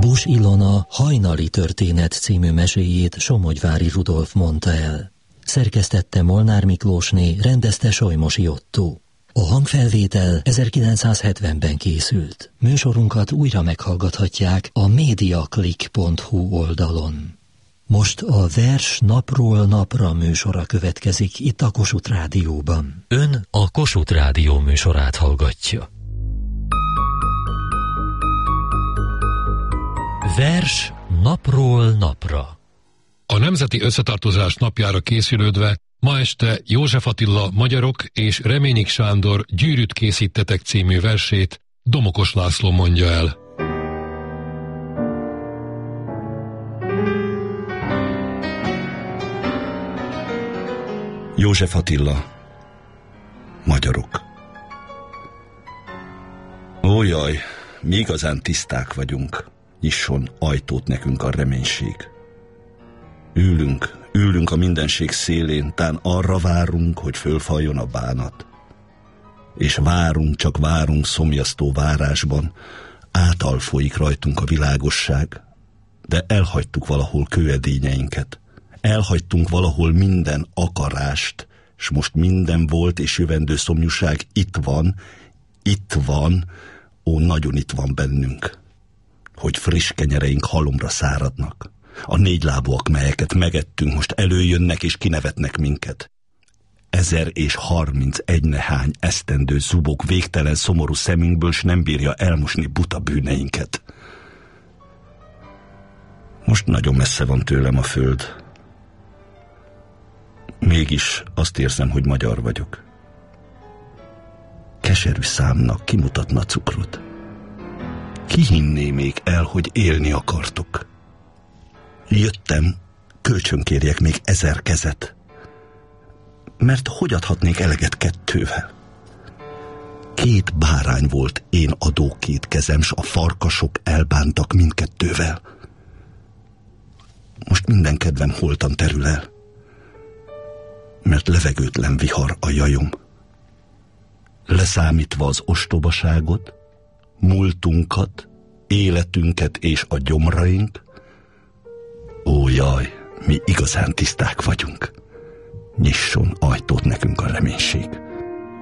Busch Ilona Hajnali történet című meséjét Somogyvári Rudolf mondta el. Szerkesztette Molnár Miklósné, rendezte Solymosi Ottó. A hangfelvétel 1970-ben készült. Műsorunkat újra meghallgathatják a mediaclick.hu oldalon. Most a Vers napról napra műsora következik itt a Kossuth Rádióban. Ön a Kossuth Rádió műsorát hallgatja. Vers napról napra. A Nemzeti Összetartozás napjára készülődve ma este József Attila Magyarok és Reményik Sándor Gyűrűt készítetek című versét Domokos László mondja el. József Attila Magyarok. Ó jaj, mi igazán tiszták vagyunk, nyisson ajtót nekünk a reménység. Ülünk a mindenség szélén, tán arra várunk, hogy fölfaljon a bánat. És csak várunk szomjasztó várásban, átal folyik rajtunk a világosság, de elhagytuk valahol kőedényeinket, elhagytunk valahol minden akarást, s most minden volt és jövendő szomjúság itt van, ó, nagyon itt van bennünk, hogy friss kenyereink halomra száradnak. A négylábúak, melyeket megettünk, most előjönnek és kinevetnek minket. 1031 nehány esztendő zubog végtelen szomorú szemünkből, s nem bírja elmosni buta bűneinket. Most nagyon messze van tőlem a föld. Mégis azt érzem, hogy magyar vagyok. Keserű számnak kimutatna cukrot. Ki hinné még el, hogy élni akartok? Jöttem, kölcsönkérjek még 1000 kezet, mert hogy adhatnék eleget 2-vel? 2 bárány volt én adó 2 kezem, s a farkasok elbántak mindkettővel. Most minden kedvem holtan terül el, mert levegőtlen vihar a jajom. Leszámítva az ostobaságot, múltunkat, életünket és a gyomraink, ó jaj, mi igazán tiszták vagyunk. Nyisson ajtót nekünk a reménység.